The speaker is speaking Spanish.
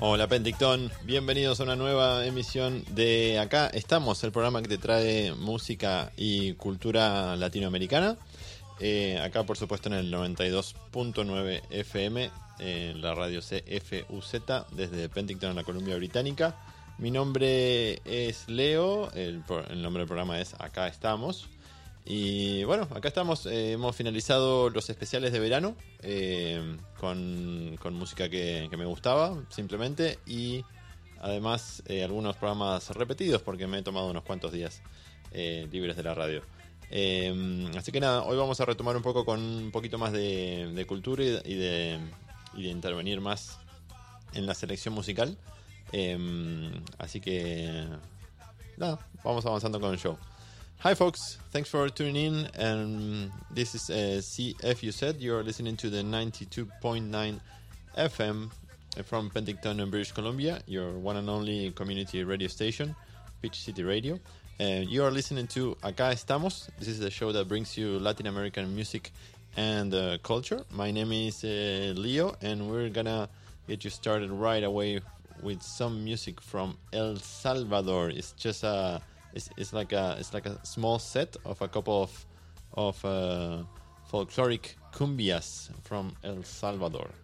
Hola Penticton, bienvenidos a una nueva emisión de Acá Estamos, el programa que te trae música y cultura latinoamericana. Acá por supuesto en el 92.9 FM, la radio CFUZ desde Penticton en la Columbia Británica. Mi nombre es Leo, el nombre del programa es Acá Estamos. Y bueno, acá estamos, hemos finalizado los especiales de verano con música que me gustaba simplemente, y además algunos programas repetidos porque me he tomado unos cuantos días libres de la radio. Así que nada, hoy vamos a retomar un poco con un poquito más de cultura y de intervenir más en la selección musical. Así que nada, vamos avanzando con el show. Hi folks, thanks for tuning in, and this is CFUZ. You're listening to the 92.9 FM from Penticton in British Columbia, your one and only community radio station, Peach City Radio. You are listening to Acá Estamos. This is the show that brings you Latin American music and culture. My name is Leo, and we're gonna get you started right away with some music from El Salvador. It's just It's like a small set of a couple of folkloric cumbias from El Salvador.